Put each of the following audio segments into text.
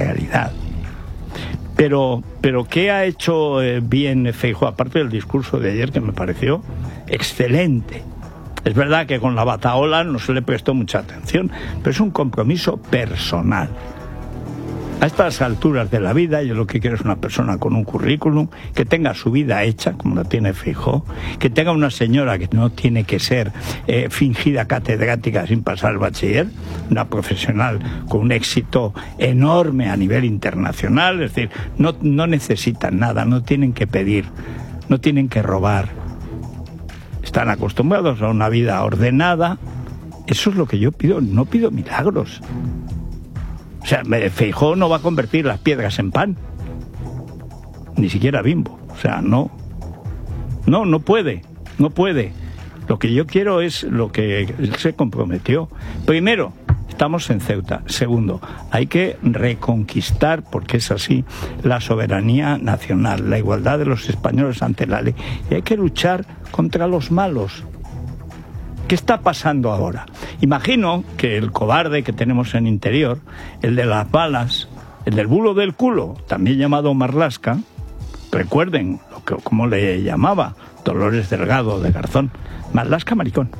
realidad. Pero ¿qué ha hecho bien Feijóo? Aparte del discurso de ayer, que me pareció excelente. Es verdad que con la batahola no se le prestó mucha atención, pero es un compromiso personal. A estas alturas de la vida, yo lo que quiero es una persona con un currículum, que tenga su vida hecha, como la tiene Feijóo, que tenga una señora que no tiene que ser fingida catedrática sin pasar el bachiller, una profesional con un éxito enorme a nivel internacional, es decir, no necesitan nada, no tienen que pedir, no tienen que robar, están acostumbrados a una vida ordenada. Eso es lo que yo pido, no pido milagros. O sea, Feijóo no va a convertir las piedras en pan, ni siquiera Bimbo. O sea, no puede. Lo que yo quiero es lo que él se comprometió. Primero, estamos en Ceuta. Segundo, hay que reconquistar, porque es así, la soberanía nacional, la igualdad de los españoles ante la ley. Y hay que luchar contra los malos. ¿Qué está pasando ahora? Imagino que el cobarde que tenemos en Interior, el de las balas, el del bulo del culo, también llamado Marlaska, recuerden cómo le llamaba Dolores Delgado de Garzón, Marlaska maricón.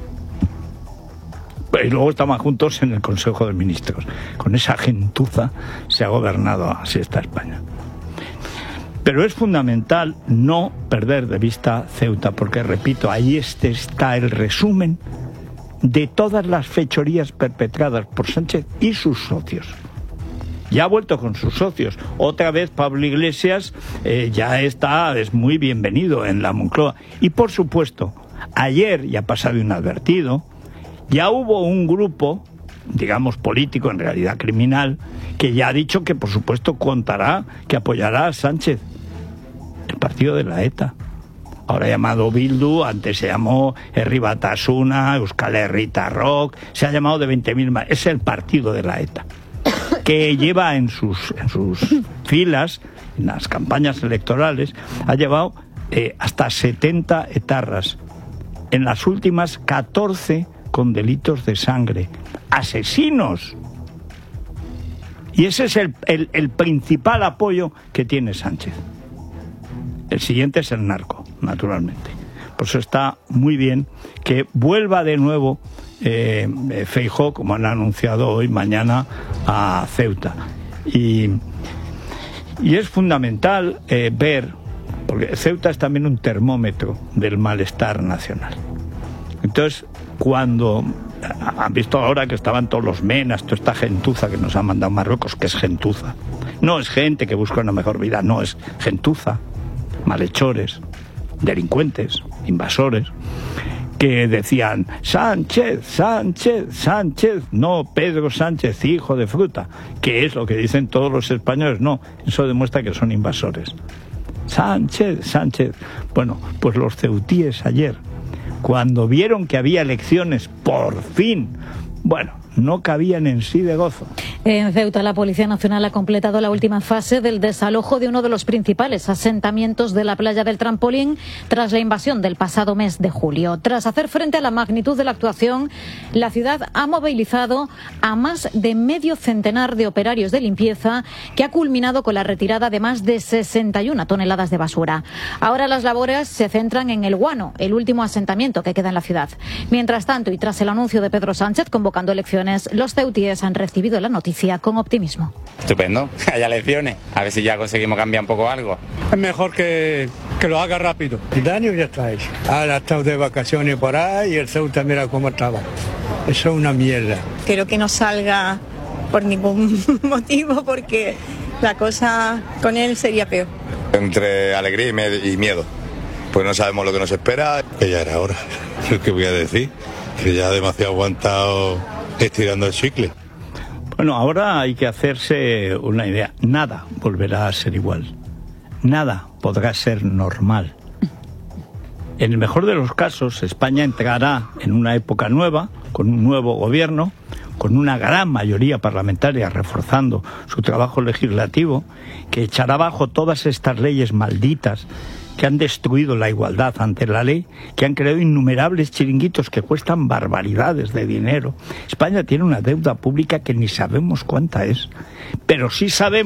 Y luego estaban juntos en el Consejo de Ministros. Con esa gentuza se ha gobernado así esta España. Pero es fundamental no perder de vista Ceuta, porque, repito, ahí está el resumen de todas las fechorías perpetradas por Sánchez y sus socios. Ya ha vuelto con sus socios. Otra vez Pablo Iglesias es muy bienvenido en la Moncloa. Y, por supuesto, ayer, ya ha pasado inadvertido, ya hubo un grupo, digamos político, en realidad criminal, que ya ha dicho que, por supuesto, que apoyará a Sánchez. El partido de la ETA, ahora llamado Bildu, antes se llamó Herri Batasuna, Euskal Herritar Rock, se ha llamado de 20.000 más. Es el partido de la ETA, que lleva en sus filas, en las campañas electorales, ha llevado hasta 70 etarras. En las últimas, 14 con delitos de sangre. ¡Asesinos! Y ese es el principal apoyo que tiene Sánchez. El siguiente es el narco, naturalmente. Por eso está muy bien que vuelva de nuevo Feijóo, como han anunciado hoy, mañana, a Ceuta. Y es fundamental ver, porque Ceuta es también un termómetro del malestar nacional. Entonces, cuando han visto ahora que estaban todos los menas, toda esta gentuza que nos ha mandado Marruecos, que es gentuza. No es gente que busca una mejor vida, no, es gentuza. Malhechores, delincuentes, invasores, que decían Sánchez, Sánchez, Sánchez, no Pedro Sánchez, hijo de fruta, que es lo que dicen todos los españoles. No, eso demuestra que son invasores. Sánchez, Sánchez. Bueno, pues los ceutíes ayer, cuando vieron que había elecciones, por fin, bueno, no cabían en sí de gozo. En Ceuta, la Policía Nacional ha completado la última fase del desalojo de uno de los principales asentamientos de la playa del Trampolín tras la invasión del pasado mes de julio. Tras hacer frente a la magnitud de la actuación, la ciudad ha movilizado a más de medio centenar de operarios de limpieza, que ha culminado con la retirada de más de 61 toneladas de basura. Ahora las labores se centran en El Guano, el último asentamiento que queda en la ciudad. Mientras tanto, y tras el anuncio de Pedro Sánchez convocando elecciones, los ceutíes han recibido la noticia con optimismo. Estupendo, haya elecciones, a ver si ya conseguimos cambiar un poco algo. Es mejor que lo haga rápido. El daño ya está hecho. Ahora ha estado de vacaciones por ahí y el Ceuta mira cómo estaba. Eso es una mierda. Quiero que no salga por ningún motivo, porque la cosa con él sería peor. Entre alegría y miedo, pues no sabemos lo que nos espera. Que ya era hora, es que voy a decir, que ya demasiado aguantado estirando el chicle. Bueno, ahora hay que hacerse una idea. Nada volverá a ser igual. Nada podrá ser normal. En el mejor de los casos, España entrará en una época nueva, con un nuevo gobierno, con una gran mayoría parlamentaria reforzando su trabajo legislativo, que echará abajo todas estas leyes malditas que han destruido la igualdad ante la ley, que han creado innumerables chiringuitos que cuestan barbaridades de dinero. España tiene una deuda pública que ni sabemos cuánta es, pero sí sabemos